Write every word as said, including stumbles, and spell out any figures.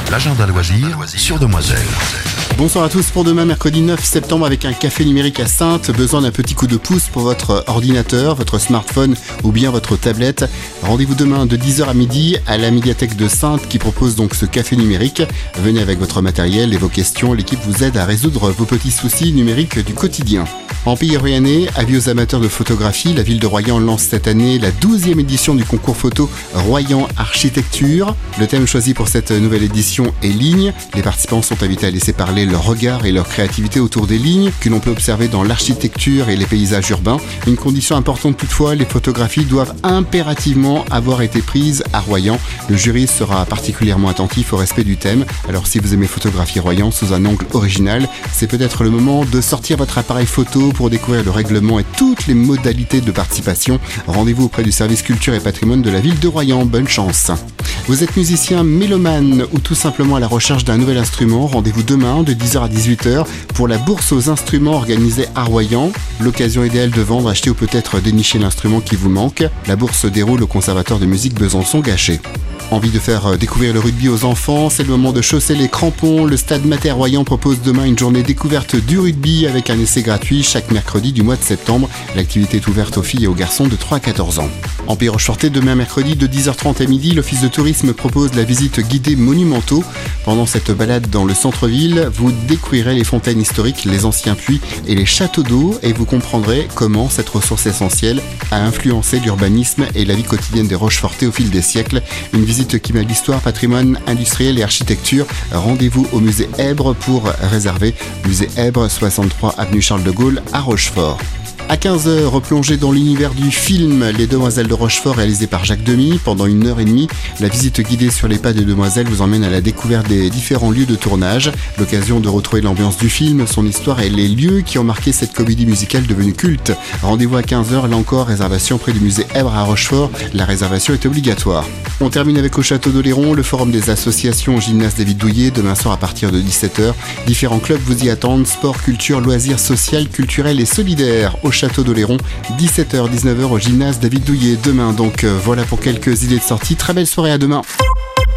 l'agenda loisir sur Demoiselle. Bonsoir à tous pour demain, mercredi neuf septembre, avec un café numérique à Saintes. Besoin d'un petit coup de pouce pour votre ordinateur, votre smartphone ou bien votre tablette. Rendez-vous demain de dix heures à midi à la médiathèque de Saintes qui propose donc ce café numérique. Venez avec votre matériel et vos questions. L'équipe vous aide à résoudre vos petits soucis numériques du quotidien. En pays rouennais, avis aux amateurs de photographie, la ville de Royan lance cette année la douzième édition du concours photo Royan Architecture. Le thème choisi pour cette nouvelle édition est ligne. Les participants sont invités à laisser parler leur regard et leur créativité autour des lignes que l'on peut observer dans l'architecture et les paysages urbains. Une condition importante toutefois, les photographies doivent impérativement avoir été prises à Royan. Le jury sera particulièrement attentif au respect du thème. Alors si vous aimez photographier Royan sous un angle original, c'est peut-être le moment de sortir votre appareil photo pour découvrir le règlement et toutes les modalités de participation. Rendez-vous auprès du service culture et patrimoine de la ville de Royan. Bonne chance. Vous êtes musicien, mélomane ou tout simplement à la recherche d'un nouvel instrument, rendez-vous demain de dix heures à dix-huit heures pour la bourse aux instruments organisée à Royan. L'occasion idéale de vendre, acheter ou peut-être dénicher l'instrument qui vous manque. La bourse se déroule au Conservatoire de musique Besançon-Gachet. Envie de faire découvrir le rugby aux enfants, c'est le moment de chausser les crampons. Le Stade Mater Royan propose demain une journée découverte du rugby avec un essai gratuit chaque mercredi du mois de septembre. L'activité est ouverte aux filles et aux garçons de trois à quatorze ans. En Pays Rochefortais, demain mercredi de dix heures trente à midi, l'Office de tourisme propose la visite guidée monumentaux. Pendant cette balade dans le centre-ville, vous découvrirez les fontaines historiques, les anciens puits et les châteaux d'eau et vous comprendrez comment cette ressource essentielle a influencé l'urbanisme et la vie quotidienne des Rochefortais au fil des siècles. Une visite qui mêle l'histoire, patrimoine industriel et architecture. Rendez-vous au musée Èbre pour réserver. Musée Èbre, soixante-trois avenue Charles de Gaulle à Rochefort. À quinze heures, replongez dans l'univers du film Les Demoiselles de Rochefort, réalisé par Jacques Demy. Pendant une heure et demie, la visite guidée sur les pas des demoiselles vous emmène à la découverte des différents lieux de tournage. L'occasion de retrouver l'ambiance du film, son histoire et les lieux qui ont marqué cette comédie musicale devenue culte. Rendez-vous à quinze heures, là encore, réservation près du musée Èbre à Rochefort. La réservation est obligatoire. On termine avec au Château d'Oléron, le forum des associations au gymnase David Douillet, demain soir à partir de dix-sept heures. Différents clubs vous y attendent, sport, culture, loisirs, social, culturel et solidaire. Au Château d'Oléron, dix-sept heures dix-neuf heures au gymnase David Douillet. Demain donc, euh, voilà pour quelques idées de sortie. Très belle soirée, à demain.